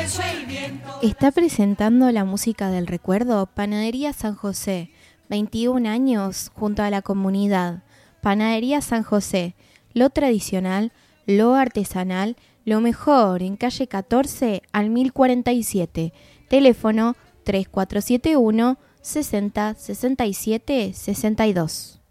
Está presentando la música del recuerdo Panadería San José, 21 años junto a la comunidad. Panadería San José, lo tradicional, lo artesanal, lo mejor en calle 14 al 1047. Teléfono 3471 60 67 62.